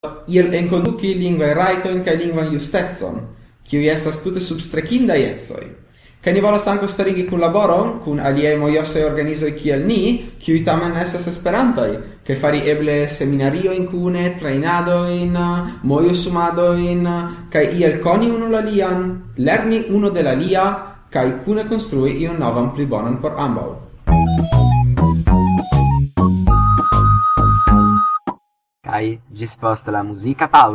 il enconduci lingua raiton ca lingua justezon, kiu estas tute substrekinda etsoi. Kaj ni volas ankaŭ starigi kunlaboron kun aliaj mojosaj organizoj kiel ni, kiuj tamen estas esperantaj, kaj fari eble seminariojn kune, trejnadojn, mojosumadojn, kaj iel koni unu la lian, lerni unu de la lia, kaj kune konstrui iun novan pli bonan por ambaŭ. Kaj ĝis post la muzika paŭzo.